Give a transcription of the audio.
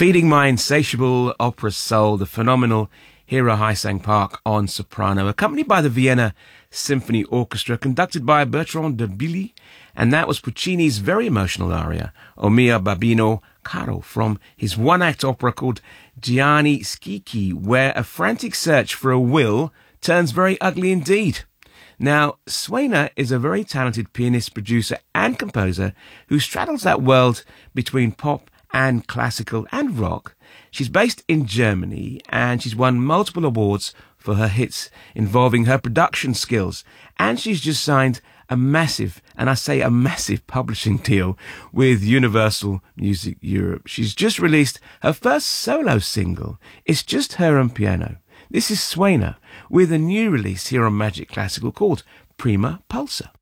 Feeding my insatiable opera soul, the phenomenal Hira Haisang-Park on soprano, accompanied by the Vienna Symphony Orchestra, conducted by Bertrand de Billy, and that was Puccini's very emotional aria, O mio babbino caro, from his one-act opera called Gianni Schicchi, where a frantic search for a will turns very ugly indeed. Now, Suena is a very talented pianist, producer, and composer who straddles that world between pop and classical and rock. She's based in Germany, and she's won multiple awards for her hits involving her production skills. And she's just signed a massive, and I say a massive, publishing deal with Universal Music Europe. She's just released her first solo single. It's just her and piano. This is Suena with a new release here on Magic Classical called Prima Pulsa.